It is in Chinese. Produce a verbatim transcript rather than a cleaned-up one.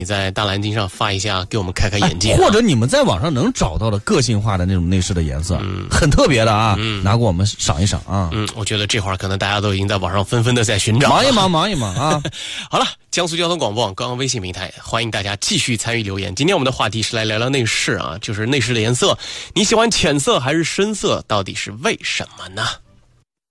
你在大蓝鲸上发一下，给我们开开眼界、啊哎。或者你们在网上能找到的个性化的那种内饰的颜色，嗯，很特别的啊，嗯，拿给我们赏一赏啊。 嗯，我觉得这会儿可能大家都已经在网上纷纷的在寻找， 忙一忙，忙一忙啊。 好了，江苏交通广播网官方微信平台，欢迎大家继续参与留言。今天我们的话题是来聊聊内饰啊，就是内饰的颜色，你喜欢浅色还是深色？到底是为什么呢？